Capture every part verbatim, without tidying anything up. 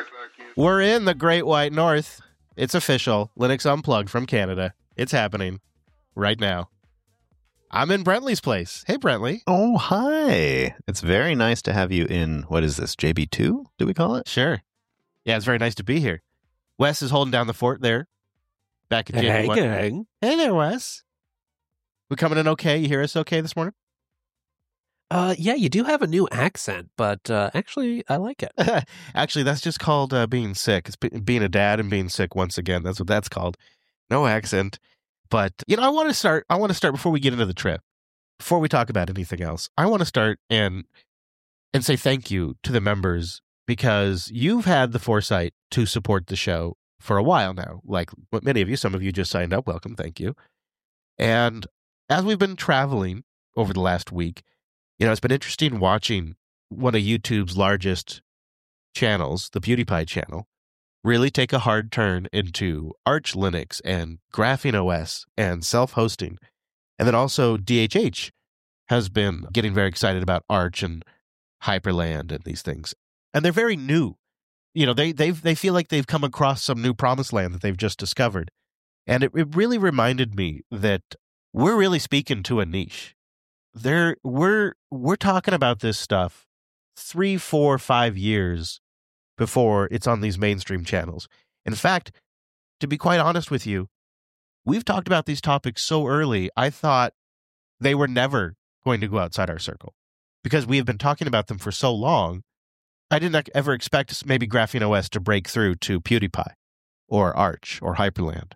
We're in the Great White North. It's official. Linux Unplugged from Canada. It's happening right now. I'm in Brentley's place. Hey, Brentley. Oh, hi. It's very nice to have you in, what is this, J B two, do we call it? Sure. Yeah, it's very nice to be here. Wes is holding down the fort there. Back at J B one. Hey, gang. Hey there, Wes. We coming in okay? You hear us okay this morning? Uh, yeah, you do have a new accent, but uh, actually, I like it. Actually, that's just called uh, being sick. It's be- being a dad and being sick once again. That's what that's called. No accent. But, you know, I want to start, I want to start before we get into the trip, before we talk about anything else. I want to start and and say thank you to the members because you've had the foresight to support the show for a while now. Like many of you, some of you just signed up. Welcome. Thank you. And as we've been traveling over the last week, you know, it's been interesting watching one of YouTube's largest channels, the PewDiePie channel, really take a hard turn into Arch Linux and Graphene O S and self-hosting. And then also D H H has been getting very excited about Arch and Hyperland and these things. And they're very new. You know, they they they feel like they've come across some new promised land that they've just discovered. And it, it really reminded me that we're really speaking to a niche. There, we're we're talking about this stuff three, four, five years before it's on these mainstream channels. In fact, to be quite honest with you, we've talked about these topics so early, I thought they were never going to go outside our circle because we have been talking about them for so long. I didn't ever expect maybe Graphene O S to break through to PewDiePie or Arch or Hyperland.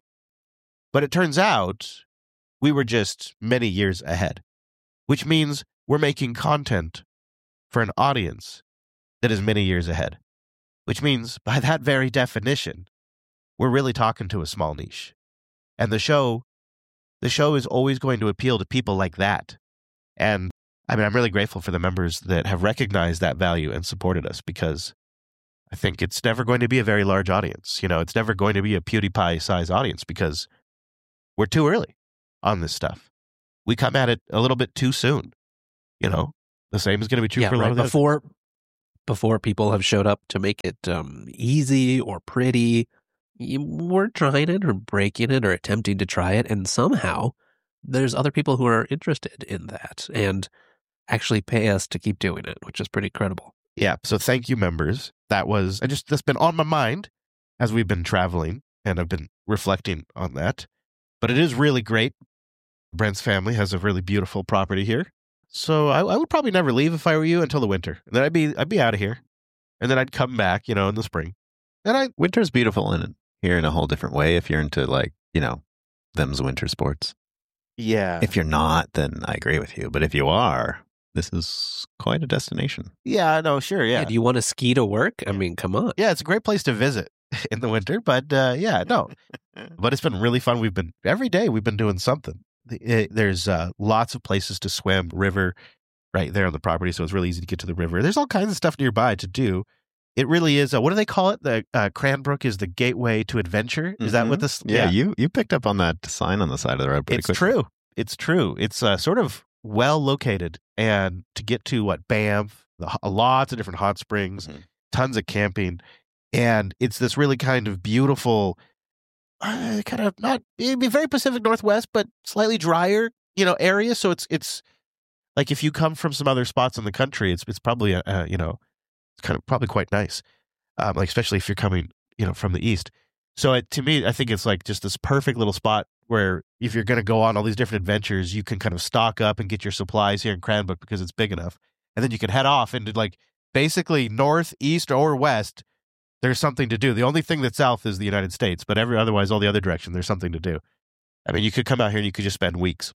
But it turns out we were just many years ahead, which means we're making content for an audience that is many years ahead, which means by that very definition, we're really talking to a small niche. And the show, the show is always going to appeal to people like that. And I mean, I'm really grateful for the members that have recognized that value and supported us because I think it's never going to be a very large audience. You know, it's never going to be a PewDiePie size audience because we're too early on this stuff. We come at it a little bit too soon. You know, the same is going to be true yeah, for a lot right. of the before before people have showed up to make it um, easy or pretty. You we're trying it or breaking it or attempting to try it, and somehow there's other people who are interested in that and actually pay us to keep doing it, which is pretty credible. Yeah. So thank you, members. That was I just that's been on my mind as we've been traveling, and I've been reflecting on that. But it is really great. Brent's family has a really beautiful property here. So I, I would probably never leave if I were you until the winter. And then I'd be I'd be out of here. And then I'd come back, you know, in the spring. And I Winter's beautiful in here in a whole different way if you're into, like, you know, them's winter sports. Yeah. If you're not, then I agree with you. But if you are, this is quite a destination. Yeah, no, sure, yeah. Yeah, do you want to ski to work? I mean, come on. Yeah, it's a great place to visit in the winter, but uh, yeah, no. But it's been really fun. We've been, every day we've been doing something. There's uh, lots of places to swim, river right there on the property, so it's really easy to get to the river. There's all kinds of stuff nearby to do. It really is, uh, what do they call it? The uh, Cranbrook is the gateway to adventure? Is mm-hmm. that what this? Yeah, yeah, you you picked up on that sign on the side of the road pretty it's quickly. It's true. It's true. It's uh, sort of well located, and to get to what Banff, the, lots of different hot springs, mm-hmm. tons of camping, and it's this really kind of beautiful, uh, kind of not it'd be very Pacific Northwest, but slightly drier, you know, area. So it's it's like if you come from some other spots in the country, it's it's probably a, a you know, it's kind of probably quite nice, um, like especially if you're coming, you know, from the east. So it, to me, I think it's like just this perfect little spot where if you're going to go on all these different adventures, you can kind of stock up and get your supplies here in Cranbrook because it's big enough. And then you can head off into like basically north, east, or west. There's something to do. The only thing that's south is the United States, but every otherwise, all the other direction, there's something to do. I mean, you could come out here and you could just spend weeks.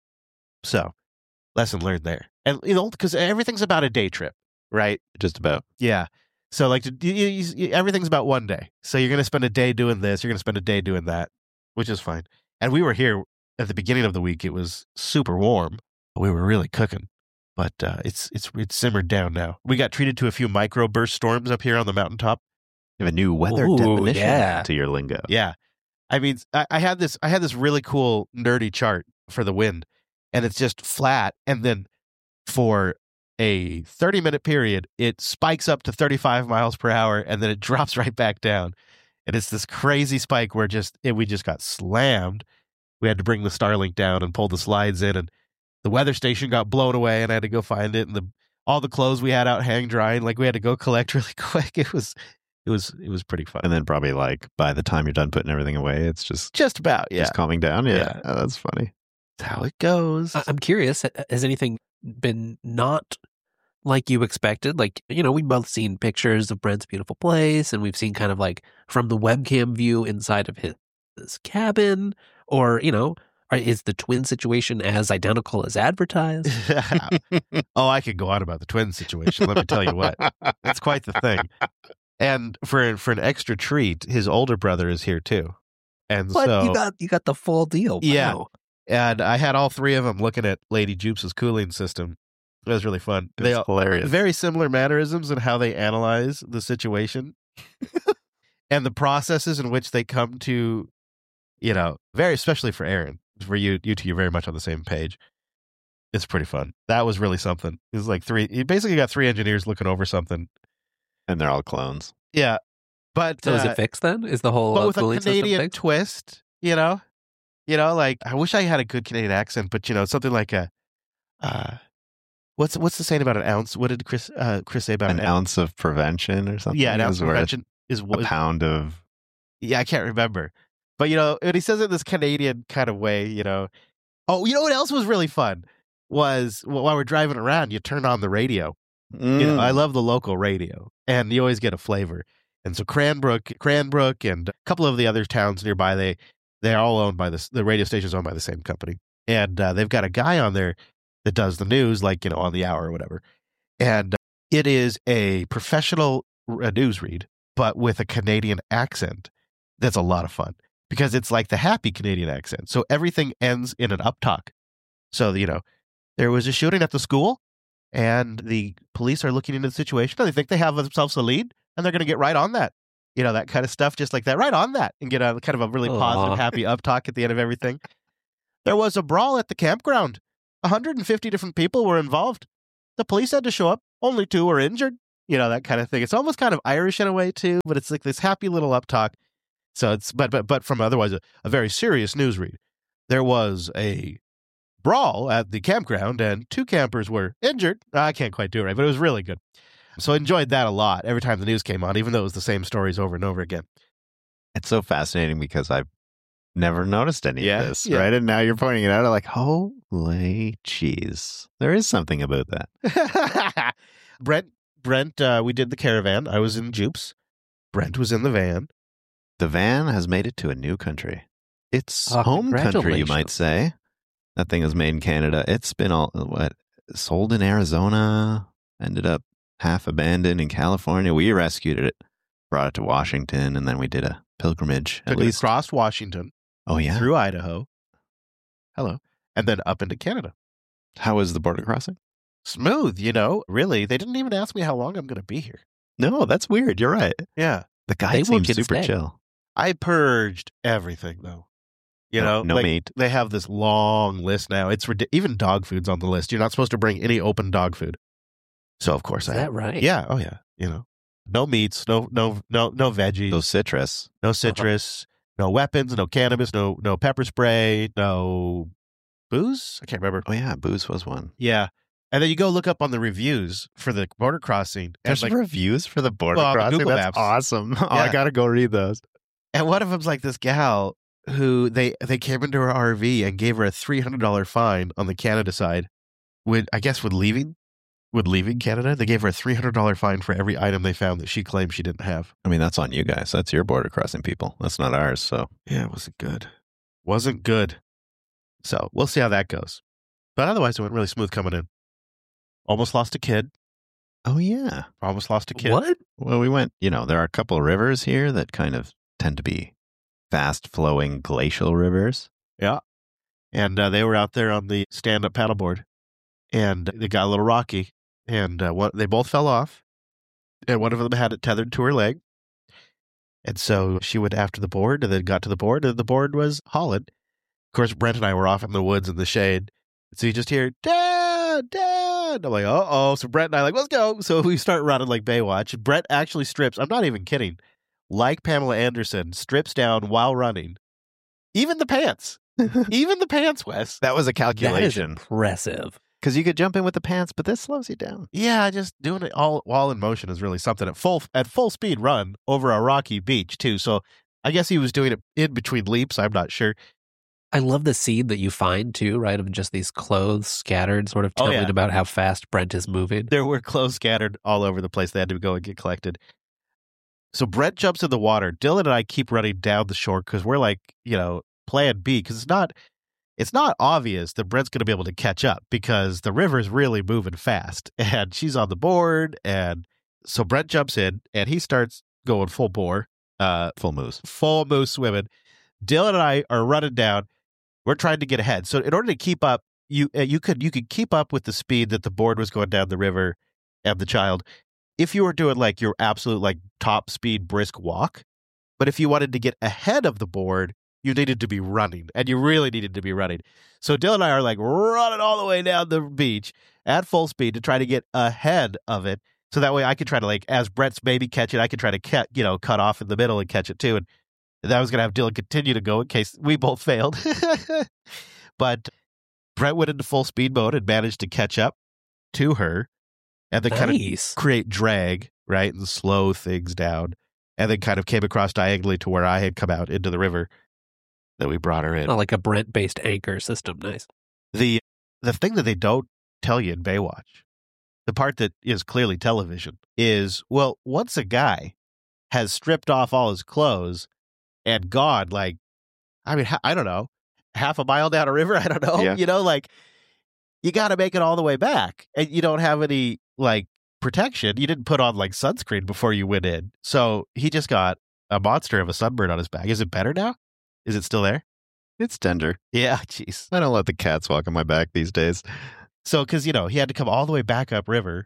So lesson learned there. And, you know, because everything's about a day trip, right? Just about. Yeah. So like you, you, you, everything's about one day. So you're going to spend a day doing this. You're going to spend a day doing that, which is fine. And we were here at the beginning of the week. It was super warm. We were really cooking, but uh, it's it's it's simmered down now. We got treated to a few microburst storms up here on the mountaintop. You have a new weather Ooh, definition yeah. to your lingo. Yeah, I mean, I, I had this I had this really cool nerdy chart for the wind, and it's just flat, and then for a thirty minute period, it spikes up to thirty-five miles per hour and then it drops right back down. And it's this crazy spike where just it, we just got slammed. We had to bring the Starlink down and pull the slides in, and the weather station got blown away and I had to go find it. And the all the clothes we had out hang drying, like we had to go collect really quick. It was it was it was pretty fun. And then probably like by the time you're done putting everything away, it's just Just about, yeah. just calming down. Yeah, Yeah. Oh, that's funny. That's how it goes. I- I'm curious, has anything been not like you expected? Like, you know, we've both seen pictures of Brent's beautiful place, and we've seen kind of like from the webcam view inside of his, his cabin, or, you know, are- is the twin situation as identical as advertised? Oh, I could go on about the twin situation. Let me tell you what. It's quite the thing. And for for an extra treat, his older brother is here too. And But so you got you got the full deal. Yeah. Wow. and I had all three of them looking at Lady Jupes' cooling system. It was really fun. It's They all, hilarious. very similar mannerisms in how they analyze the situation and the processes in which they come to, you know, very especially for Aaron, for you, you two, you're very much on the same page. It's pretty fun. That was really something. It was like three, you basically got three engineers looking over something. And they're all clones. Yeah. But, So is uh, it fixed then? Is the whole but uh, with a cooling system Canadian fixed? twist, you know, you know, like I wish I had a good Canadian accent, but you know, something like a, uh, what's what's the saying about an ounce? What did Chris uh, Chris say about An ounce of prevention or something. Yeah, an ounce is of worth prevention is A what. pound of. Yeah, I can't remember, but you know, when he says it this Canadian kind of way, you know. Oh, you know what else was really fun was well, while we're driving around, you turn on the radio. Mm. You know, I love the local radio, and you always get a flavor. And so Cranbrook, Cranbrook, and a couple of the other towns nearby, they they're all owned by this. The radio station's owned by the same company, and uh, they've got a guy on there that does the news, like you know, on the hour or whatever. And uh, it is a professional uh, news read, but with a Canadian accent. That's a lot of fun because it's like the happy Canadian accent. So everything ends in an uptalk. So you know, there was a shooting at the school. And the police are looking into the situation. And they think they have themselves a lead, and they're going to get right on that. You know, that kind of stuff, just like that, right on that, and get a kind of a really Aw. positive, happy up talk at the end of everything. There was a brawl at the campground. one hundred fifty different people were involved. The police had to show up. Only two were injured. You know, that kind of thing. It's almost kind of Irish in a way, too, but it's like this happy little up talk. So it's, but, but, but from otherwise a, a very serious news read. There was a brawl at the campground and two campers were injured. I can't quite do it right, but it was really good. So I enjoyed that a lot every time the news came on, even though it was the same stories over and over again. It's so fascinating because I've never noticed any Yeah, of this, yeah. right? And now you're pointing it out. I'm like, holy jeez. There is something about that. Brent, Brent, uh, we did the caravan. I was in Jupes. Brent was in the van. The van has made it to a new country. It's Oh, home country, you might congratulations. say. That thing was made in Canada. It's been all, what, sold in Arizona, ended up half abandoned in California. We rescued it, brought it to Washington, and then we did a pilgrimage. At Took it least. across Washington, Oh, yeah. through Idaho. Hello. And then up into Canada. How was the border crossing? Smooth, you know, really. They didn't even ask me how long I'm going to be here. No, that's weird. You're right. Yeah. The guy They want seems you to super stay. chill. I purged everything, though. You No- know, no like, meat. They have this long list now. It's ridic- even dog food's on the list. You're not supposed to bring any open dog food. So of course Is I that right? Yeah, oh yeah. You know, no meats, no no no no veggies, So citrus. no citrus, no weapons, no cannabis, no no pepper spray, no booze. I can't remember. Oh, yeah. Booze was one. Yeah, and then you go look up on the reviews for the border crossing. And There's like, reviews for the border Well, on the crossing. Google That's Maps. awesome. Oh, Yeah. I got to go read those. and one of them's like this gal who they they came into her R V and gave her a three hundred dollar fine on the Canada side. With I guess with leaving. With leaving Canada, they gave her a three hundred dollar fine for every item they found that she claimed she didn't have. I mean, that's on you guys. That's your border crossing people. That's not ours. So Yeah, it wasn't good. Wasn't good. So we'll see how that goes. But otherwise, it went really smooth coming in. Almost lost a kid. Oh, yeah. Almost lost a kid. What? Well, we went, you know, there are a couple of rivers here that kind of tend to be fast flowing glacial rivers. And uh, they were out there on the stand up paddleboard. And they got a little rocky. And uh, what, they both fell off. And one of them had it tethered to her leg. And so she went after the board and then got to the board. And the board was hauling. Of course, Brent and I were off in the woods in the shade. So you just hear, Dad, Dad. run. I'm like, uh oh. So Brett and I are like, let's go. So we start running like Baywatch. Brett actually strips. I'm not even kidding. Like Pamela Anderson, strips down while running. Even the pants. Even the pants, Wes. That was a That is calculation. impressive. Because you could jump in with the pants, but this slows you down. Yeah, just doing it all while in motion is really something. At full at full speed run over a rocky beach too. So I guess he was doing it in between leaps. I'm not sure. I love the scene that you find too, right? Of just these clothes scattered, sort of Oh, telling yeah. about how fast Brent is moving. There were clothes scattered all over the place. They had to go and get collected. So Brett jumps in the water. Dylan and I keep running down the shore because we're like, you know, plan B, because it's not it's not obvious that Brett's going to be able to catch up because the river's really moving fast and she's on the board. And so Brett jumps in and he starts going full bore, uh, Full moose. full moose swimming. Dylan and I are running down. We're trying to get ahead. So in order to keep up, you uh, you could you could keep up with the speed that the board was going down the river and the child if you were doing like your absolute like top speed brisk walk. But if you wanted to get ahead of the board, you needed to be running, and you really needed to be running. So Dylan and I are like running all the way down the beach at full speed to try to get ahead of it. So that way I could try to like, as Brett's maybe catch it, I could try to cat, you know, cut off in the middle and catch it too. And that was going to have Dylan continue to go in case we both failed. But Brett went into full speed mode and managed to catch up to her and then kind of Nice. create drag, right, and slow things down. And then kind of came across diagonally to where I had come out into the river that we brought her in. Not like a Brent-based anchor system. Nice. The the thing that they don't tell you in Baywatch, the part that is clearly television, is, well, once a guy has stripped off all his clothes and gone, like, I mean, I don't know, half a mile down a river, I don't know, Yeah. you know, like, you got to make it all the way back. And you don't have any, like, protection. You didn't put on, like, sunscreen before you went in. So he just got a monster of a sunburn on his back. Is it better now? Is it still there? It's tender. Yeah, jeez. I don't let the cats walk on my back these days. So, because, you know, he had to come all the way back up river.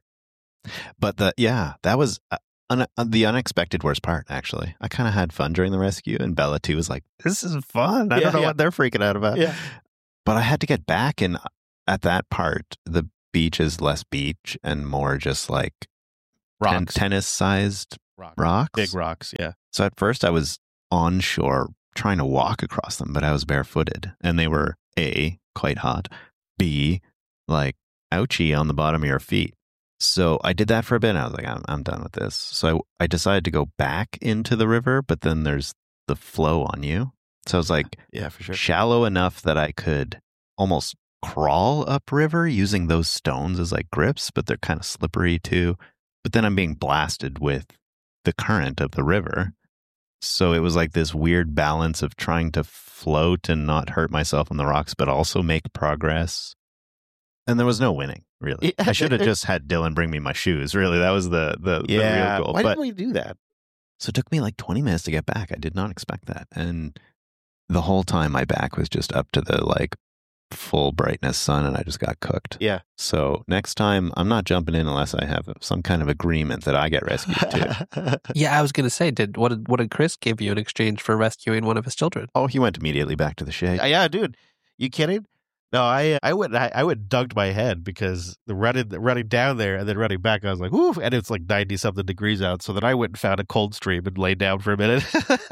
But the yeah, that was uh, un- uh, the unexpected worst part, actually. I kind of had fun during the rescue, and Bella, too, was like, this is fun. I Yeah, don't know yeah. what they're freaking out about. Yeah. But I had to get back, and at that part, the beach is less beach and more just like ten- Rocks. tennis-sized Rocks. rocks. Big rocks, yeah. So at first I was on shore trying to walk across them, but I was barefooted, and they were A, quite hot, B, like ouchy on the bottom of your feet. So I did that for a bit, and I was like, I'm, I'm done with this. So I, I decided to go back into the river, but then there's the flow on you. So I was like Yeah, for sure. shallow enough that I could almost crawl upriver using those stones as like grips, but they're kind of slippery too. But then I'm being blasted with the current of the river. So it was like this weird balance of trying to float and not hurt myself on the rocks, but also make progress. And there was no winning, really. Yeah. I should have just had Dylan bring me my shoes. Really, that was the the, Yeah. the real goal. Why But didn't we do that? so it took me like twenty minutes to get back. I did not expect that. And the whole time my back was just up to the like full brightness sun, and I just got cooked. Yeah. So next time I'm not jumping in unless I have some kind of agreement that I get rescued too. Yeah, I was going to say, did what did what did Chris give you in exchange for rescuing one of his children? Oh, he went immediately back to the shade. Yeah, dude. You kidding? No, I I went I, I went dunked my head because the running running down there and then running back, I was like, whoo, and it's like ninety something degrees out. So then I went and found a cold stream and laid down for a minute.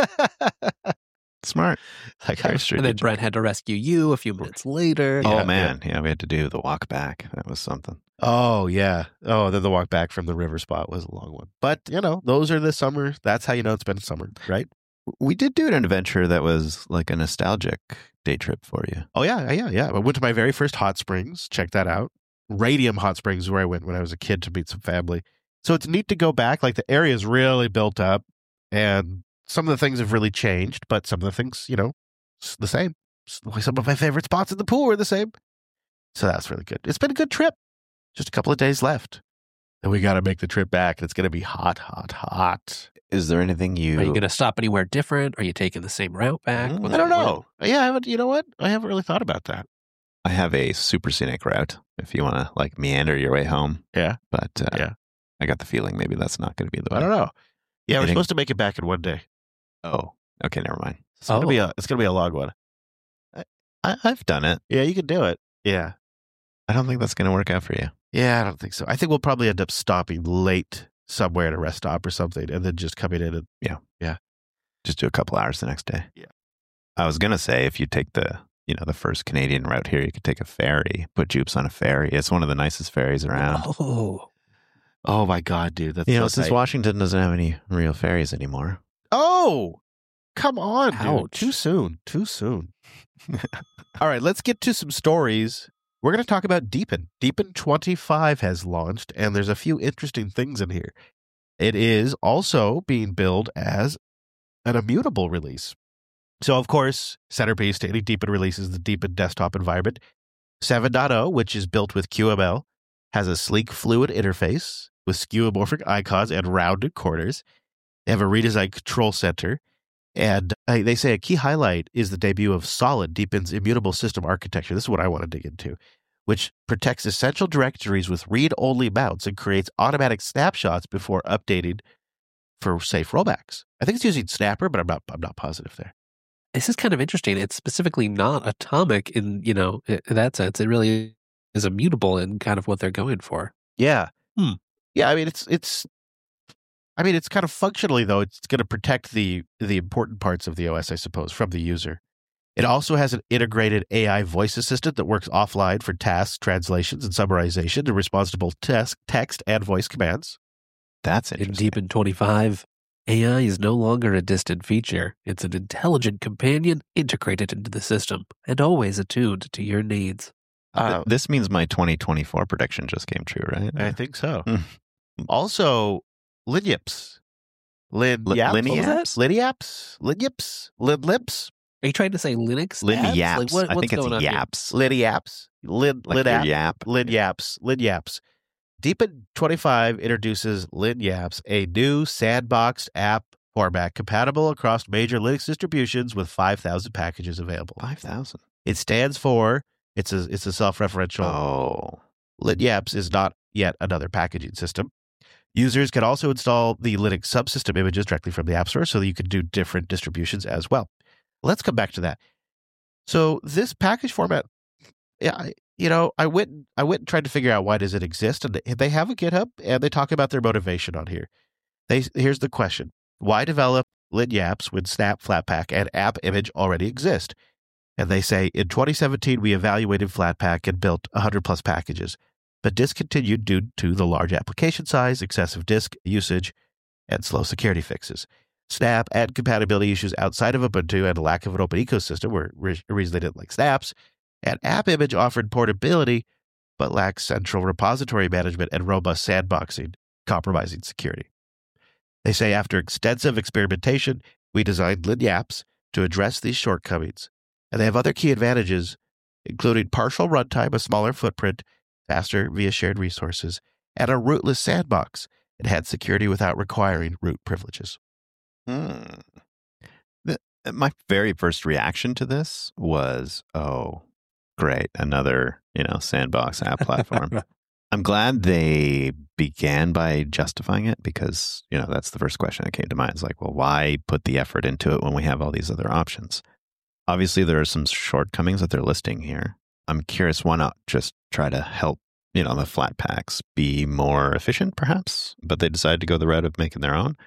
Smart. Like, Very And then strategic. Brent had to rescue you a few minutes later. Yeah, Oh man, yeah. we had to do the walk back. That was something. oh yeah. Oh, then the walk back from the river spot was a long one. But you know, those are the summer. That's how you know it's been summer, right? We did do an adventure that was like a nostalgic day trip for you. Oh yeah, yeah, yeah. I went to my very first hot springs. Check that out. Radium Hot Springs is where I went when I was a kid to meet some family. So it's neat to go back. Like the area is really built up, and some of the things have really changed, but some of the things, you know, it's the same. Some of my favorite spots in the pool are the same. So that's really good. It's been a good trip. Just a couple of days left, and we got to make the trip back. And it's going to be hot, hot, hot. Is there anything you? Are you going to stop anywhere different? Are you taking the same route back? Mm, What's I don't your plan? know. Yeah, I haven't. You know what? I haven't really thought about that. I have a super scenic route if you want to like meander your way home. Yeah. But uh, Yeah. I got the feeling maybe that's not going to be the way. I don't know. Yeah, we're Hitting- supposed to make it back in one day. Oh, okay, never mind. It's gonna Oh. be a. It's gonna be a long one. I, I've done it. Yeah, you can do it. Yeah. I don't think that's going to work out for you. Yeah, I don't think so. I think we'll probably end up stopping late somewhere at a rest stop or something, and then just coming in and Just do a couple hours the next day. Yeah. I was gonna say if you take the you know the first Canadian route here, you could take a ferry, put Jupes on a ferry. It's one of the nicest ferries around. Oh, oh my god, dude, that's you so know, since tight. Washington doesn't have any real ferries anymore. Oh, come on, dude. Ouch. Too soon. Too soon. All right, let's get to some stories. We're going to talk about Deepin. Deepin twenty-five has launched, and there's a few interesting things in here. It is also being billed as an immutable release. So, of course, centerpiece to any Deepin release is the Deepin desktop environment. seven point oh, which is built with Q M L, has a sleek, fluid interface with skeuomorphic icons and rounded corners. They have a redesigned control center. And uh, they say a key highlight is the debut of Solid, Deepin's immutable system architecture. This is what I want to dig into, which protects essential directories with read-only mounts and creates automatic snapshots before updating for safe rollbacks. I think it's using Snapper, but I'm not. I'm not positive there. this is kind of interesting. It's specifically not atomic in, you know, in that sense. It really is immutable in kind of what they're going for. Yeah. Hmm. Yeah. I mean, it's it's. I mean, it's kind of functionally though. It's going to protect the the important parts of the O S, I suppose, from the user. It also has an integrated A I voice assistant that works offline for tasks, translations, and summarization and responds to both text, text and voice commands. That's In interesting. Deepin twenty-five, A I is no longer a distant feature. It's an intelligent companion integrated into the system and always attuned to your needs. Th- Uh, this means my twenty twenty-four prediction just came true, right? I think so. Hmm. Also, Linyips. Lin Li- Yaps? Linny What was that? Yaps? Linyaps? Linyips? Linlips? Are you trying to say Linux? Lin apps? Yaps. Like what, I what's think going it's on here? Yaps. Linyaps? Lin Like Lin your app? Yap. Lin Yaps. Lin Yaps. Deepin twenty-five introduces Lin Yaps, a new sandboxed app format compatible across major Linux distributions with five thousand packages available. five thousand. It stands for, it's a, it's a self-referential. Oh. LinYaps is not yet another packaging system. Users can also install the Linux subsystem images directly from the App Store so that you can do different distributions as well. Let's come back to that. So this package format, yeah, I- you know, I went I went and tried to figure out why does it exist, and they, they have a GitHub, and they talk about their motivation on here. They here's the question: why develop LinYaps when Snap, Flatpak, and App Image already exist? And they say in twenty seventeen we evaluated Flatpak and built one hundred plus packages, but discontinued due to the large application size, excessive disk usage, and slow security fixes. Snap and compatibility issues outside of Ubuntu and a lack of an open ecosystem were re- a reason they didn't like Snaps. And App Image offered portability, but lacked central repository management and robust sandboxing, compromising security. They say after extensive experimentation, we designed LinYaps to address these shortcomings. And they have other key advantages, including partial runtime, a smaller footprint, faster via shared resources, and a rootless sandbox. It had security without requiring root privileges. Hmm. The, my very first reaction to this was, oh, great, another, you know, sandbox app platform. I'm glad they began by justifying it because, you know, that's the first question that came to mind. It's like, well, why put the effort into it when we have all these other options? Obviously, there are some shortcomings that they're listing here. I'm curious, why not just try to help, you know, the flat packs be more efficient, perhaps? But they decided to go the route of making their own.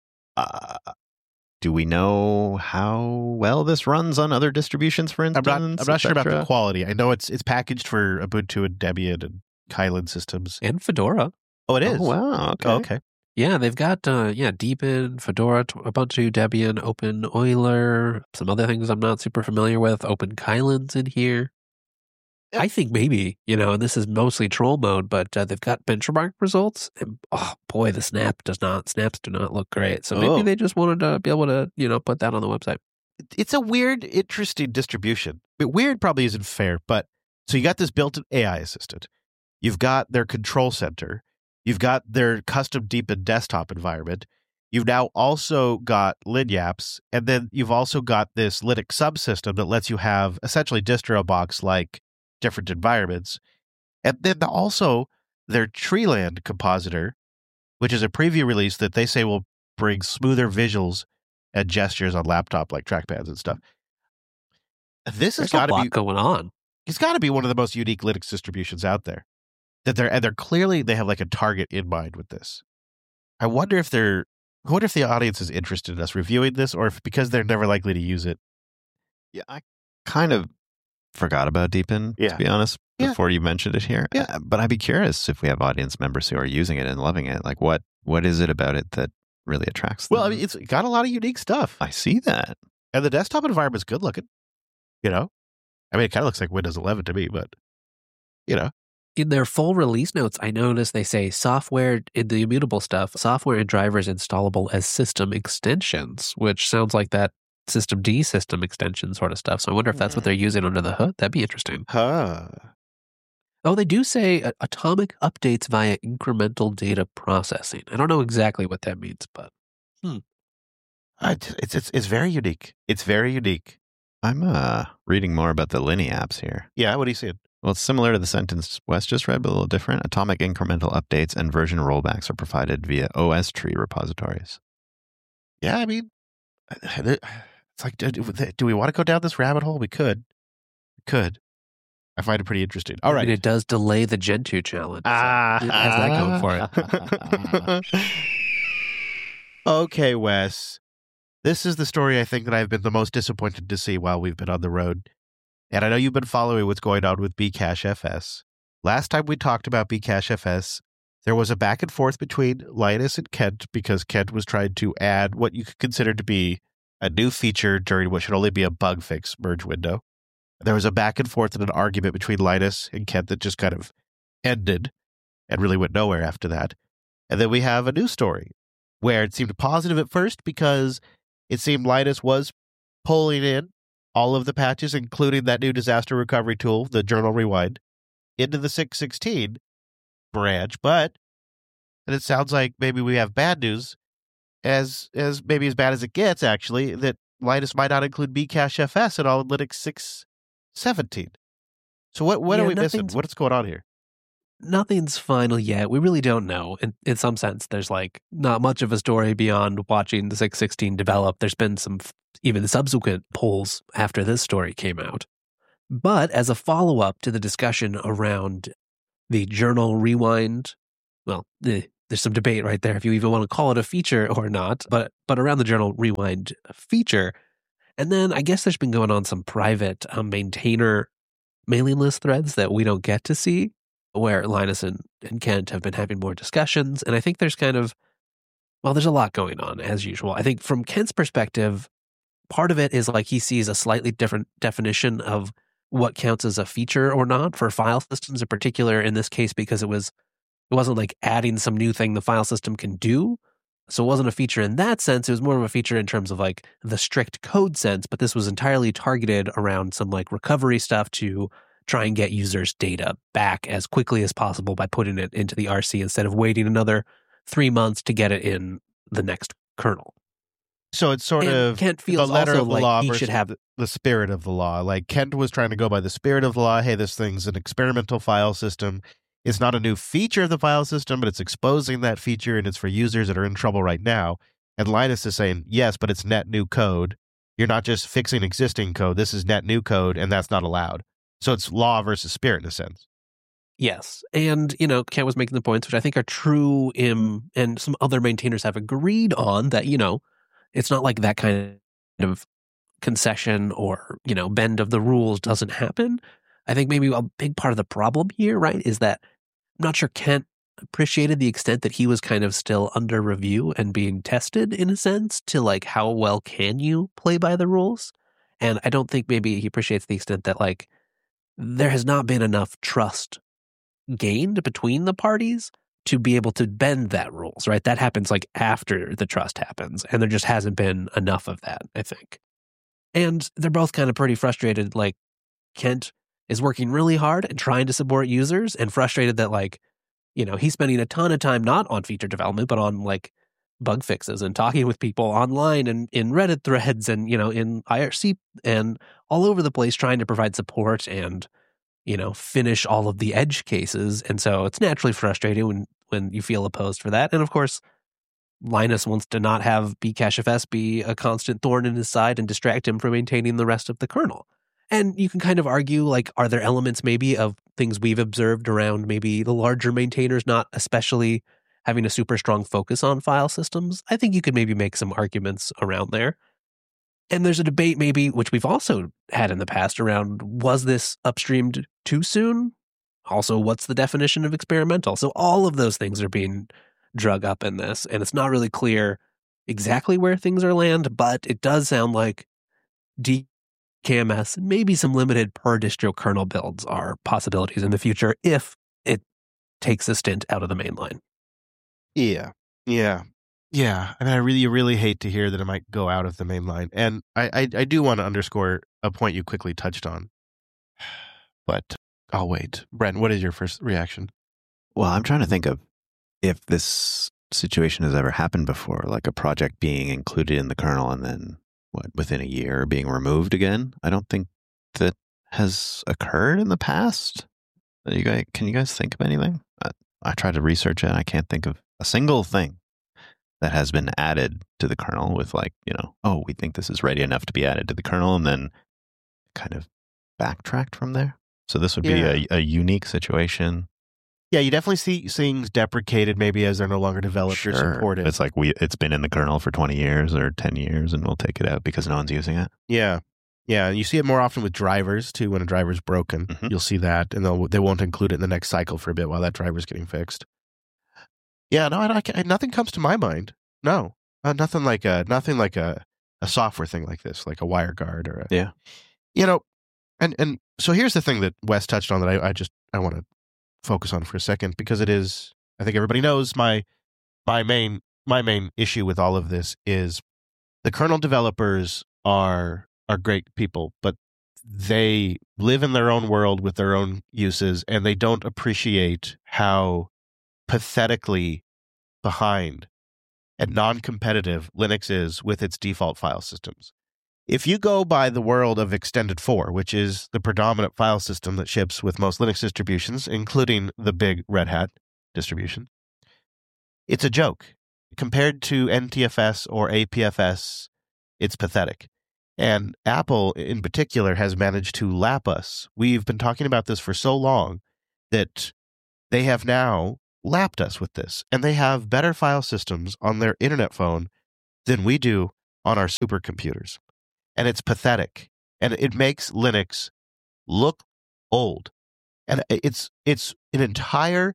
Uh, do we know how well this runs on other distributions, for I'm instance? not, I'm not sure about the et cetera? quality. I know it's it's packaged for Ubuntu and Debian and Kylan systems. And Fedora. Oh, it is. Oh, wow. Okay. Oh, okay. Yeah, they've got, uh, yeah, Deepin, Fedora, t- Ubuntu, Debian, Open Euler, some other things I'm not super familiar with. Open Kylan's in here. Yep. I think maybe, you know, and this is mostly troll mode, but uh, they've got benchmark results. And oh boy, the snap does not, snaps do not look great. So maybe Oh. they just wanted to be able to, you know, put that on the website. It's a weird, interesting distribution. But weird probably isn't fair, but so you got this built-in A I assistant. You've got their control center. You've got their custom Deepin desktop environment. You've now also got LinYaps, and then you've also got this Linux subsystem that lets you have essentially DistroBox-like different environments. And then also their Treeland compositor, which is a preview release that they say will bring smoother visuals and gestures on laptop like trackpads and stuff. This has There's a got to lot be going on. it's got to be one of the most unique Linux distributions out there. that they're and they're clearly they have like a target in mind with this. I wonder if they're I wonder if the audience is interested in us reviewing this, or if because they're never likely to use it. Yeah, I kind of forgot about Deepin, Yeah. to be honest, Yeah. before you mentioned it here. Yeah. Uh, but I'd be curious if we have audience members who are using it and loving it. Like, what what is it about it that really attracts them? Well, I mean, it's got a lot of unique stuff, I see that. and the desktop environment's good looking. You know, I mean, it kind of looks like Windows eleven to me, but you know, In their full release notes, I noticed they say software in the immutable stuff, software and drivers installable as system extensions, which sounds like that system D system extension sort of stuff. So I wonder if that's what they're using under the hood. That'd be interesting. huh? Oh, they do say uh, atomic updates via incremental data processing. I don't know exactly what that means, but I, it's it's it's very unique. It's very unique. I'm uh, reading more about the Linny apps here. Yeah, what are you seeing? Well, it's similar to the sentence Wes just read, but a little different. Atomic incremental updates and version rollbacks are provided via O S tree repositories. Yeah, I mean, it's like, do, do we want to go down this rabbit hole? We could, we could. I find it pretty interesting. All I right, mean, it does delay the Gentoo challenge. So Ah, it has that going for it. Okay, Wes. This is the story I think that I've been the most disappointed to see while we've been on the road. And I know you've been following what's going on with Bcache F S. Last time we talked about Bcache F S, there was a back and forth between Linus and Kent because Kent was trying to add what you could consider to be a new feature during what should only be a bug fix merge window. There was a back and forth and an argument between Linus and Kent that just kind of ended and really went nowhere after that. And then we have a new story where it seemed positive at first because it seemed Linus was pulling in all of the patches, including that new disaster recovery tool, the Journal Rewind, into the six sixteen branch. But then it sounds like maybe we have bad news, as as maybe as bad as it gets, actually, that Linus might not include Bcache F S in all of Linux six seventeen. So what what Yeah, are we missing? nothing's- What's going on here? Nothing's final yet. We really don't know. In, in some sense, there's like not much of a story beyond watching the six sixteen develop. There's been some f- even subsequent polls after this story came out. But as a follow up to the discussion around the Journal Rewind, well, eh, there's some debate right there if you even want to call it a feature or not, but but around the Journal Rewind feature. And then I guess there's been going on some private um, maintainer mailing list threads that we don't get to see, where Linus and, and Kent have been having more discussions. And I think there's kind of, well, there's a lot going on as usual. I think from Kent's perspective, part of it is like he sees a slightly different definition of what counts as a feature or not for file systems, in particular in this case, because it was, it wasn't like adding some new thing the file system can do. So it wasn't a feature in that sense. It was more of a feature in terms of like the strict code sense, but this was entirely targeted around some like recovery stuff to try and get users' data back as quickly as possible by putting it into the R C instead of waiting another three months to get it in the next kernel. So it's sort And of Kent the feels letter also of the like law he versus should have. the, the spirit of the law. Like Kent was trying to go by the spirit of the law. Hey, this thing's an experimental file system. It's not a new feature of the file system, but it's exposing that feature, and it's for users that are in trouble right now. And Linus is saying, yes, but it's net new code. You're not just fixing existing code. This is net new code, and that's not allowed. So it's law versus spirit in a sense. Yes. And, you know, Kent was making the points, which I think are true, in, and some other maintainers have agreed on, that, you know, it's not like that kind of concession or, you know, bend of the rules doesn't happen. I think maybe a big part of the problem here, right, is that I'm not sure Kent appreciated the extent that he was kind of still under review and being tested in a sense to like how well can you play by the rules. And I don't think maybe he appreciates the extent that like there has not been enough trust gained between the parties to be able to bend that rules, right? That happens like after the trust happens, and there just hasn't been enough of that, I think. And they're both kind of pretty frustrated. Like Kent is working really hard and trying to support users, and frustrated that like, you know, he's spending a ton of time not on feature development, but on like bug fixes and talking with people online and in Reddit threads and, you know, in I R C and all over the place trying to provide support and, you know, finish all of the edge cases. And so it's naturally frustrating when, when you feel opposed for that. And of course, Linus wants to not have Bcache F S be a constant thorn in his side and distract him from maintaining the rest of the kernel. And you can kind of argue, like, are there elements maybe of things we've observed around maybe the larger maintainers not especially having a super strong focus on file systems? I think you could maybe make some arguments around there. And there's a debate maybe, which we've also had in the past around, was this upstreamed too soon? Also, what's the definition of experimental? So all of those things are being drug up in this, and it's not really clear exactly where things are land, but it does sound like D K M S, maybe some limited per distro kernel builds are possibilities in the future if it takes a stint out of the mainline. Yeah, yeah, yeah. I mean, I really, really hate to hear that it might go out of the main line. And I, I, I do want to underscore a point you quickly touched on. But I'll wait. Brent, what is your first reaction? Well, I'm trying to think of if this situation has ever happened before, like a project being included in the kernel and then, what, within a year being removed again. I don't think that has occurred in the past. You guys, can you guys think of anything? I, I tried to research it, and I can't think of a single thing that has been added to the kernel with, like, you know, oh, we think this is ready enough to be added to the kernel, and then kind of backtracked from there. So this would be Yeah. a, a unique situation. Yeah, you definitely see things deprecated maybe as they're no longer developed or supported. It's like we it's been in the kernel for twenty years or ten years, and we'll take it out because no one's using it. Yeah. Yeah, and you see it more often with drivers, too. When a driver's broken, Mhm. you'll see that, and they'll, they won't include it in the next cycle for a bit while that driver's getting fixed. Yeah, no, I, I, can't- nothing comes to my mind. No, uh, nothing like a nothing like a, a software thing like this, like a WireGuard or a, Yeah. you know, and and so here's the thing that Wes touched on that I, I just I want to focus on for a second, because it is, I think everybody knows my my main my main issue with all of this is the kernel developers are are great people, but they live in their own world with their own uses, and they don't appreciate how pathetically behind and non-competitive Linux is with its default file systems. If you go by the world of Extended four, which is the predominant file system that ships with most Linux distributions, including the big Red Hat distribution, it's a joke. Compared to N T F S or A P F S, it's pathetic. And Apple, in particular, has managed to lap us. We've been talking about this for so long that they have now lapped us with this. And they have better file systems on their internet phone than we do on our supercomputers. And it's pathetic. And it makes Linux look old. And it's it's an entire,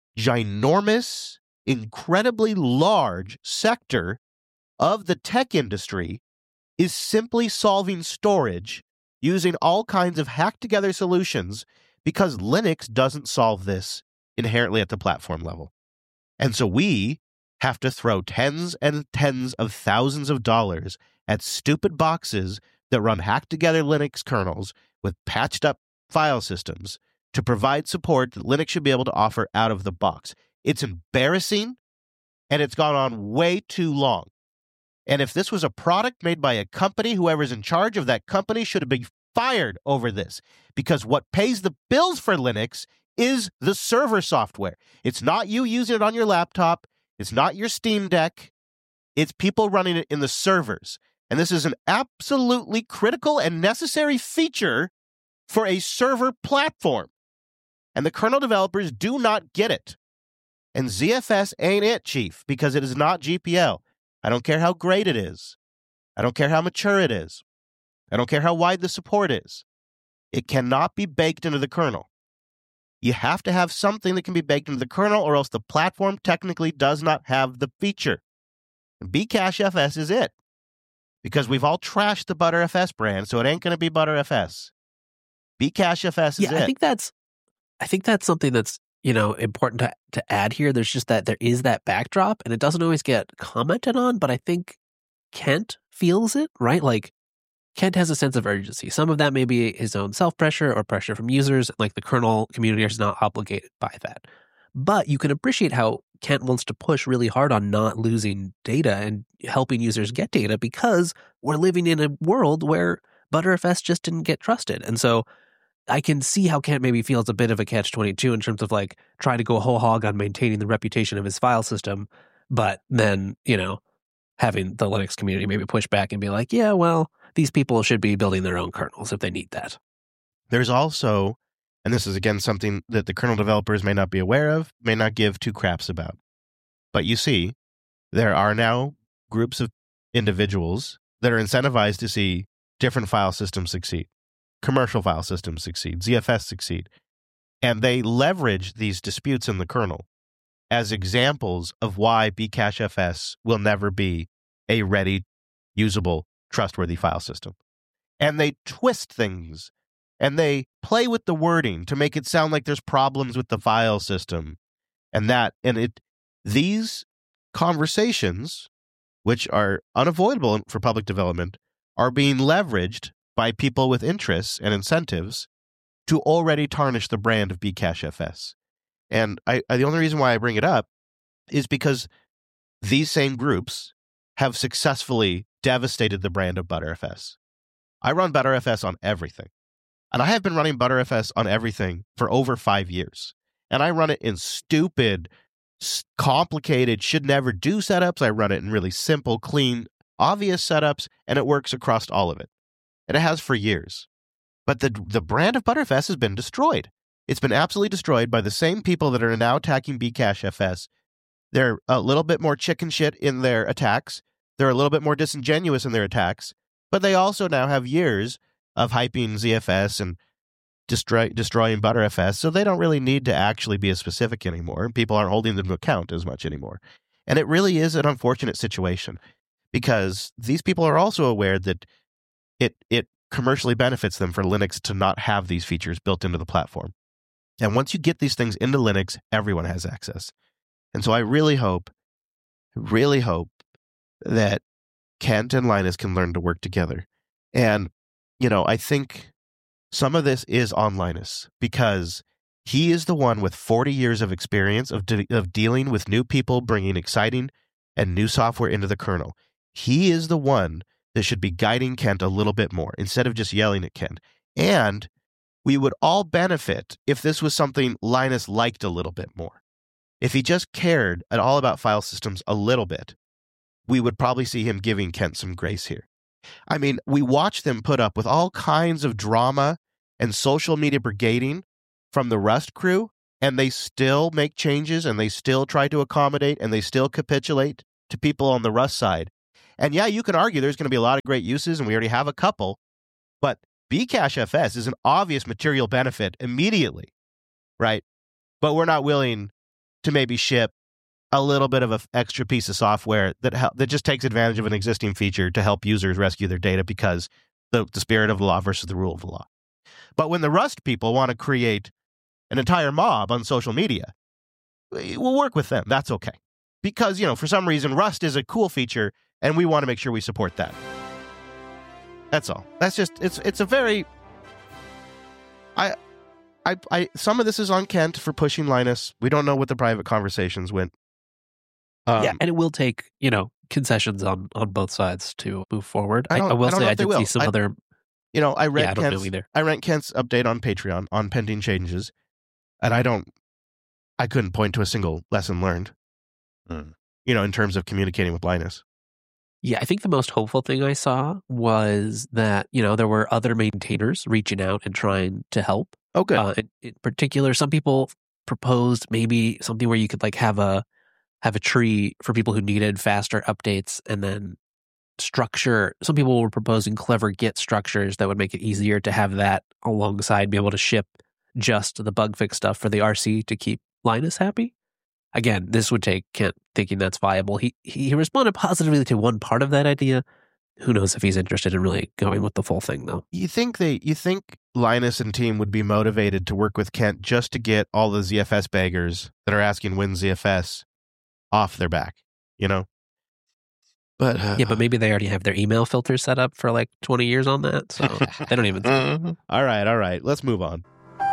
ginormous, incredibly large sector of the tech industry is simply solving storage using all kinds of hacked-together solutions because Linux doesn't solve this inherently at the platform level. And so we have to throw tens and tens of thousands of dollars at stupid boxes that run hacked-together Linux kernels with patched-up file systems to provide support that Linux should be able to offer out of the box. It's embarrassing, and it's gone on way too long. And if this was a product made by a company, whoever's in charge of that company should have been fired over this, because what pays the bills for Linux is the server software. It's not you using it on your laptop. It's not your Steam Deck. It's people running it in the servers. And this is an absolutely critical and necessary feature for a server platform. And the kernel developers do not get it. And Z F S ain't it, Chief, because it is not G P L. I don't care how great it is. I don't care how mature it is. I don't care how wide the support is. It cannot be baked into the kernel. You have to have something that can be baked into the kernel, or else the platform technically does not have the feature. And Bcache F S is it. Because we've all trashed the ButterFS brand, so it ain't going to be ButterFS. Bcache F S is Yeah, it. I think that's I think that's something that's, you know, important to to add here. There's just that there is that backdrop, and it doesn't always get commented on, but I think Kent feels it, right? Like, Kent has a sense of urgency. Some of that may be his own self-pressure or pressure from users, like the kernel community is not obligated by that. But you can appreciate how Kent wants to push really hard on not losing data and helping users get data, because we're living in a world where ButterFS just didn't get trusted. And so I can see how Kent maybe feels a bit of a catch twenty-two in terms of, like, trying to go whole hog on maintaining the reputation of his file system, but then, you know, having the Linux community maybe push back and be like, yeah, well, these people should be building their own kernels if they need that. There's also, and this is again something that the kernel developers may not be aware of, may not give two craps about. But you see, there are now groups of individuals that are incentivized to see different file systems succeed, commercial file systems succeed, Z F S succeed. And they leverage these disputes in the kernel as examples of why Bcachefs will never be a ready, usable, trustworthy file system. And they twist things and they play with the wording to make it sound like there's problems with the file system. And that, and it, these conversations, which are unavoidable for public development, are being leveraged by people with interests and incentives to already tarnish the brand of Bcachefs. And I, I, the only reason why I bring it up is because these same groups have successfully devastated the brand of Btrfs. I run Btrfs on everything. And I have been running Btrfs on everything for over five years. And I run it in stupid, complicated, should never do setups. I run it in really simple, clean, obvious setups, and it works across all of it. And it has for years. But the the brand of Btrfs has been destroyed. It's been absolutely destroyed by the same people that are now attacking Bcachefs. They're a little bit more chicken shit in their attacks. They're a little bit more disingenuous in their attacks. But they also now have years of hyping Z F S and destroy, destroying Btrfs, so they don't really need to actually be as specific anymore. People aren't holding them to account as much anymore. And it really is an unfortunate situation because these people are also aware that it it commercially benefits them for Linux to not have these features built into the platform. And once you get these things into Linux, everyone has access. And so I really hope, really hope that Kent and Linus can learn to work together. And, you know, I think some of this is on Linus because he is the one with forty years of experience of, de- of dealing with new people, bringing exciting and new software into the kernel. He is the one that should be guiding Kent a little bit more instead of just yelling at Kent. And we would all benefit if this was something Linus liked a little bit more. If he just cared at all about file systems a little bit, we would probably see him giving Kent some grace here. I mean, we watch them put up with all kinds of drama and social media brigading from the Rust crew, and they still make changes, and they still try to accommodate, and they still capitulate to people on the Rust side. And yeah, you can argue there's going to be a lot of great uses, and we already have a couple, but Bcachefs is an obvious material benefit immediately, right? But we're not willing to maybe ship a little bit of an extra piece of software that hel- that just takes advantage of an existing feature to help users rescue their data because the, the spirit of the law versus the rule of the law. But when the Rust people want to create an entire mob on social media, we'll work with them. That's okay. Because, you know, for some reason, Rust is a cool feature, and we want to make sure we support that. That's all. That's just, it's it's a very, I, I, I, some of this is on Kent for pushing Linus. We don't know what the private conversations went. Um, yeah, and it will take, you know, concessions on, on both sides to move forward. I, I, I will I say I did will. see some I, other... You know, I read, yeah, I don't Kent's, know either. I read Kent's update on Patreon on pending changes, and I don't, I couldn't point to a single lesson learned, Mm. you know, in terms of communicating with Linus. Yeah, I think the most hopeful thing I saw was that, you know, there were other maintainers reaching out and trying to help. Oh, good. Uh, in, in particular, some people proposed maybe something where you could like have a have a tree for people who needed faster updates, and then structure. Some people were proposing clever Git structures that would make it easier to have that alongside, be able to ship just the bug fix stuff for the R C to keep Linus happy. Again, this would take Kent thinking that's viable. He he responded positively to one part of that idea. Who knows if he's interested in really going with the full thing, though. You think they, you think Linus and team would be motivated to work with Kent just to get all the Z F S baggers that are asking when Z F S off their back, you know? But uh, Yeah, but maybe they already have their email filter set up for like twenty years on that, so they don't even... all right, all right. Let's move on.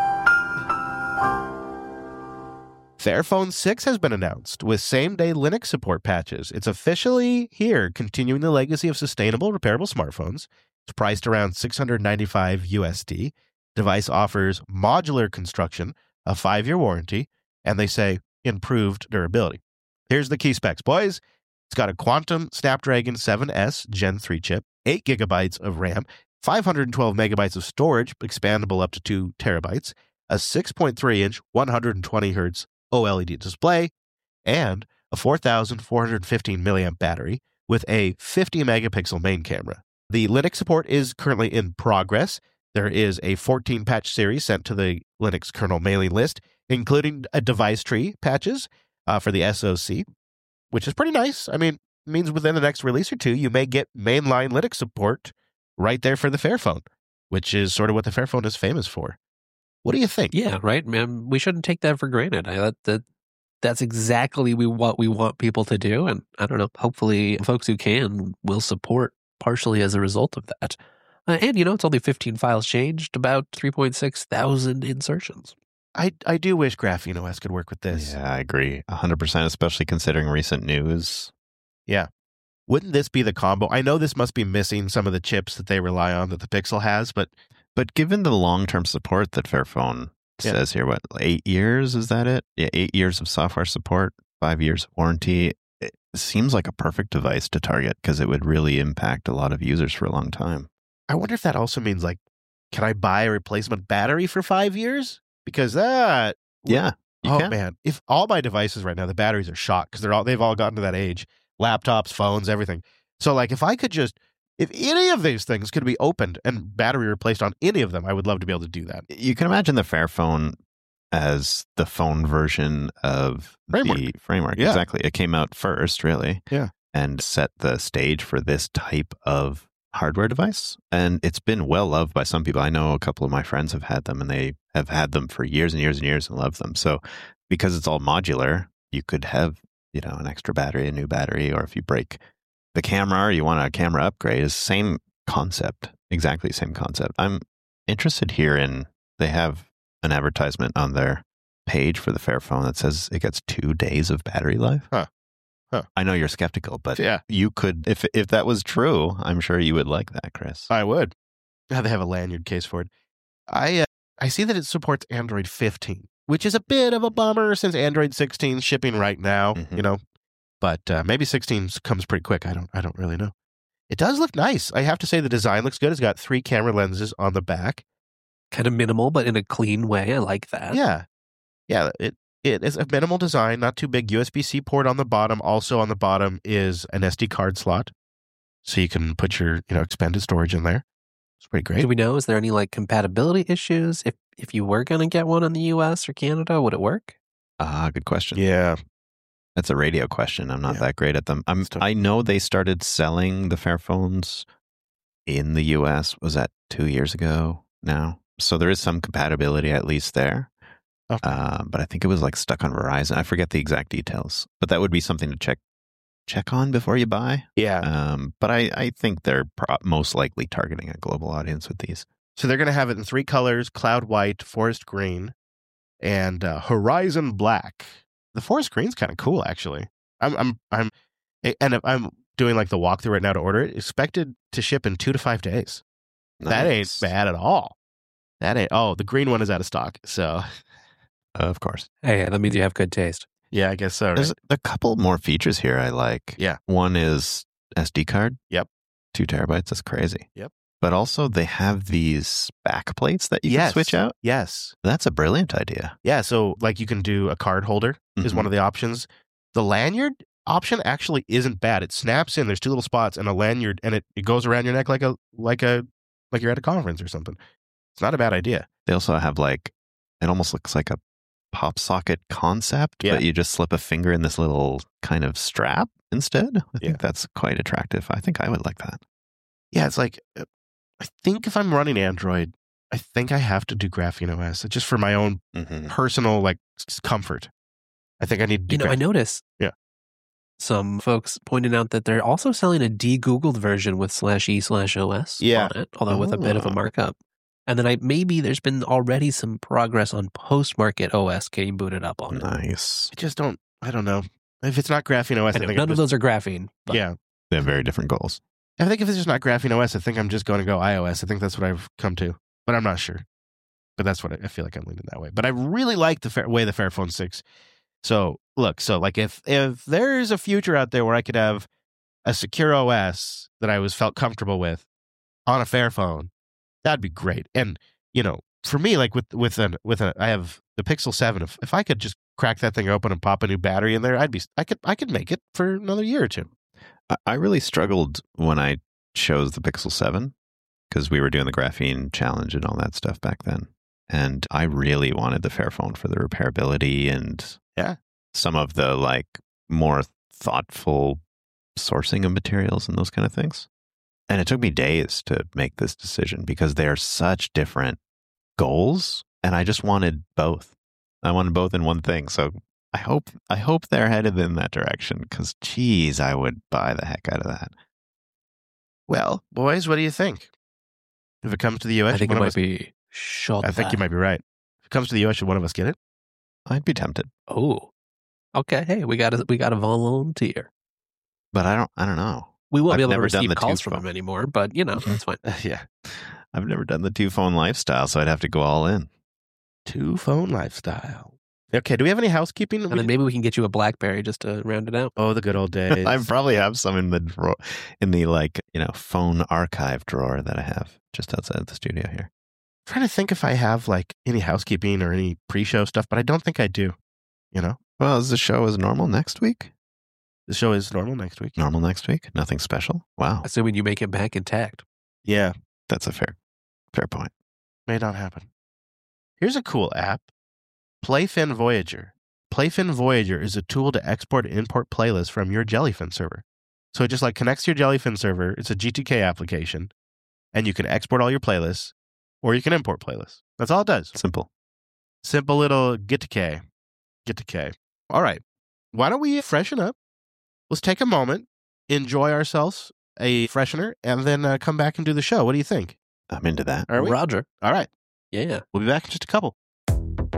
Fairphone six has been announced with same-day Linux support patches. It's officially here, continuing the legacy of sustainable, repairable smartphones. It's priced around six hundred ninety-five U S D. Device offers modular construction, a five-year warranty, and they say improved durability. Here's the key specs, boys. It's got a Quantum Snapdragon seven S Gen three chip, eight gigabytes of RAM, five hundred twelve megabytes of storage, expandable up to two terabytes, a six point three inch, one hundred twenty hertz OLED display, and a four thousand four hundred fifteen milliamp battery with a fifty megapixel main camera. The Linux support is currently in progress. There is a fourteen patch series sent to the Linux kernel mailing list, including a device tree patches uh, for the S O C, which is pretty nice. I mean, it means within the next release or two, you may get mainline Linux support right there for the Fairphone, which is sort of what the Fairphone is famous for. What do you think? Yeah, right, man. We shouldn't take that for granted. I, that, that That's exactly we, what we want people to do. And I don't know, hopefully folks who can will support partially as a result of that. Uh, and, you know, it's only fifteen files changed, about three point six thousand insertions. I, I do wish Graphene O S could work with this. Yeah, I agree. one hundred percent, especially considering recent news. Yeah. Wouldn't this be the combo? I know this must be missing some of the chips that they rely on that the Pixel has, but But given the long-term support that Fairphone Yeah. says here, what, eight years, is that it? Yeah, eight years of software support, five years of warranty. It seems like a perfect device to target because it would really impact a lot of users for a long time. I wonder if that also means, like, can I buy a replacement battery for five years? Because that, Yeah, you oh can. man, if all my devices right now, the batteries are shot because they're all they've all gotten to that age, laptops, phones, everything. So, like, if I could just, if any of these things could be opened and battery replaced on any of them, I would love to be able to do that. You can imagine the Fairphone as the phone version of Framework. the framework. Yeah. Exactly. It came out first, really. Yeah. And set the stage for this type of hardware device. And it's been well loved by some people. I know a couple of my friends have had them and they have had them for years and years and years and love them. So because it's all modular, you could have, you know, an extra battery, a new battery, or if you break the camera or you want a camera upgrade, is same concept, exactly same concept. I'm interested here in, they have an advertisement on their page for the Fairphone that says it gets two days of battery life. Huh. Huh. I know you're skeptical, but Yeah. you could, if if that was true, I'm sure you would like that, Chris. I would. Yeah, they have a lanyard case for it. I uh, I see that it supports Android fifteen, which is a bit of a bummer since Android sixteen is shipping right now, Mhm. you know. But uh, maybe sixteen comes pretty quick. I don't I don't really know. It does look nice. I have to say the design looks good. It's got three camera lenses on the back. Kind of minimal, but in a clean way. I like that. Yeah. Yeah, it it is a minimal design, not too big. U S B C port on the bottom. Also on the bottom is an S D card slot. So you can put your, you know, expanded storage in there. It's pretty great. Do we know, is there any like compatibility issues? If if you were going to get one in the U S or Canada, would it work? Ah, good question. Yeah. That's a radio question. I'm not Yeah. that great at them. I'm, It's tough. I know they started selling the Fairphones in the U S. Was that two years ago now? So there is some compatibility at least there. Okay. Uh, but I think it was like stuck on Verizon. I forget the exact details, but that would be something to check check on before you buy. Yeah. Um, but I, I think they're pro- most likely targeting a global audience with these. So they're going to have it in three colors: cloud white, forest green, and uh, horizon black. The forest green's kind of cool, actually. I'm, I'm, I'm, and I'm doing like the walkthrough right now to order it. Expected to ship in two to five days. That ain't Nice. bad at all. That ain't. Oh, the green one is out of stock. So Of course. Hey, that means you have good taste. yeah, I guess so. Right? There's a couple more features here I like. Yeah. One is S D card. Yep. Two terabytes. That's crazy. Yep. But also they have these back plates that you Yes. can switch out. Yes. That's a brilliant idea. Yeah. So like you can do a card holder is Mhm. one of the options. The lanyard option actually isn't bad. It snaps in. There's two little spots and a lanyard, and it, it goes around your neck like a like a like you're at a conference or something. It's not a bad idea. They also have like, it almost looks like a pop socket concept, Yeah. but you just slip a finger in this little kind of strap instead. I Yeah. think that's quite attractive. I think I would like that. Yeah, it's like uh, I think if I'm running Android, I think I have to do Graphene O S just for my own Mm-hmm. personal like s- comfort. I think I need to You do. know, I Graph- noticed Yeah. some folks pointed out that they're also selling a de-Googled version with slash E slash O S Yeah. on it, although with a bit of a Oh. markup. And then I maybe there's been already some progress on post-market O S getting booted up on it. Nice. I just don't. I don't know if it's not Graphene O S. I I know, think none I'm of just, those are graphene. But yeah. They have very different goals. I think if it's just not Graphene O S, I think I'm just going to go iOS. I think that's what I've come to, but I'm not sure. But that's what I, I feel like I'm leaning that way. But I really like the fair, way the Fairphone six. So look, so like if if there's a future out there where I could have a secure O S that I was felt comfortable with on a Fairphone, that'd be great. And, you know, for me, like with with an with a I have the Pixel seven. If if I could just crack that thing open and pop a new battery in there, I'd be I could I could make it for another year or two. I- I really struggled when I chose the Pixel seven because we were doing the graphene challenge and all that stuff back then. And I really wanted the Fairphone for the repairability and Yeah. some of the like more thoughtful sourcing of materials and those kind of things. And it took me days to make this decision because they are such different goals. And I just wanted both. I wanted both in one thing. So I hope I hope they're headed in that direction because, geez, I would buy the heck out of that. Well, boys, what do you think? If it comes to the U S, I think it one of might us- be shot. I think you might be right. If it comes to the U S, should one of us get it? I'd be tempted, Oh, okay. Hey, we got a we got a volunteer. but I don't. I don't know. We won't I've be able to never done receive the calls two from phone. him anymore, but you know that's fine. Yeah. I've never done the two phone lifestyle, so I'd have to go all in. Two phone lifestyle. Okay, do we have any housekeeping? And then maybe we can get you a BlackBerry just to round it out. Oh, the good old days. I probably have some in the drawer, in the like you know phone archive drawer that I have just outside the studio here. trying to think if I have like any housekeeping or any pre-show stuff, but I don't think I do. You know, Well, is the show as normal next week? the show is normal next week. Normal next week? Nothing special? Wow, Assuming you make it back intact. Yeah, that's a fair, fair point. may not happen. Here's a cool app, Playfin Voyager. Playfin Voyager is a tool to export and import playlists from your Jellyfin server. So it just like connects to your Jellyfin server. It's a G T K application, and you can export all your playlists, or you can import playlists. That's all it does. Simple. Simple little get to K. Get to K. All right. Why don't we freshen up? Let's take a moment, enjoy ourselves a freshener, and then uh, come back and do the show. What do you think? I'm into that. Are we? Roger. All right. Yeah. We'll be back in just a couple.